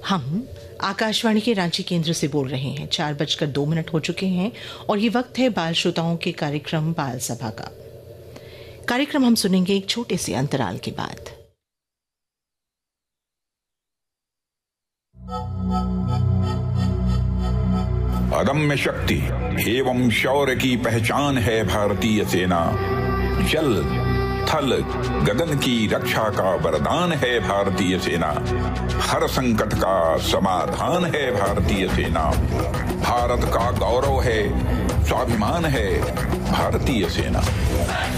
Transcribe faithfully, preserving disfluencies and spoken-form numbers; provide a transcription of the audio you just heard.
हम आकाशवाणी के रांची केंद्र से बोल रहे हैं। चार बजकर दो मिनट हो चुके हैं और ये वक्त है बाल श्रोताओं के कार्यक्रम बाल सभा का। कार्यक्रम हम सुनेंगे एक छोटे से अंतराल के बाद। अदम्य शक्ति एवं शौर्य की पहचान है भारतीय सेना। जल थल गगन की रक्षा का वरदान है भारतीय सेना। हर संकट का समाधान है भारतीय सेना। भारत का गौरव है, स्वाभिमान है भारतीय सेना।